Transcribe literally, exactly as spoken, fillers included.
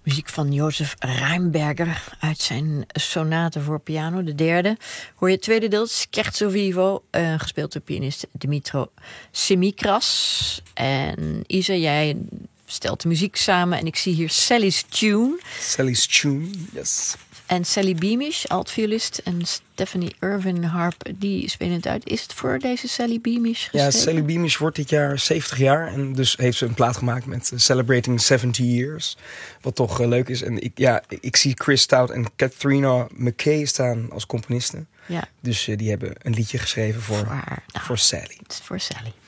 Muziek van Jozef Rheinberger uit zijn sonate voor piano, de derde. Hoor je het tweede deel, Scherzo Vivo, uh, gespeeld door pianist Dimitro Semikras. En Isa, jij stelt de muziek samen en ik zie hier Sally's Tune. Sally's Tune, yes. En Sally Beamish, altviolist, en Stephanie Irvin harp, die spelen het uit. Is het voor deze Sally Beamish geschreven? Ja, Sally Beamish wordt dit jaar zeventig jaar. En dus heeft ze een plaat gemaakt met uh, Celebrating seventy years. Wat toch uh, leuk is. En ik, ja, ik zie Chris Stout en Katharina McKay staan als componisten. Ja. Dus uh, die hebben een liedje geschreven voor, voor, haar. Nou, voor Sally. Het is voor Sally.